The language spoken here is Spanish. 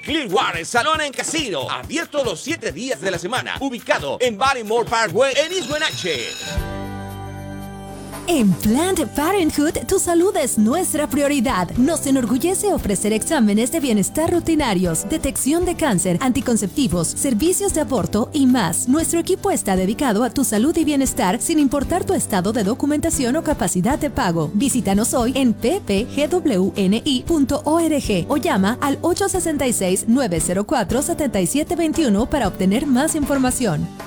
Clearwater Salón en Casino, abierto los 7 días de la semana, ubicado en Barrymore Parkway en East Wenatchee. En Planned Parenthood, tu salud es nuestra prioridad. Nos enorgullece ofrecer exámenes de bienestar rutinarios, detección de cáncer, anticonceptivos, servicios de aborto y más. Nuestro equipo está dedicado a tu salud y bienestar sin importar tu estado de documentación o capacidad de pago. Visítanos hoy en ppgwni.org o llama al 866-904-7721 para obtener más información.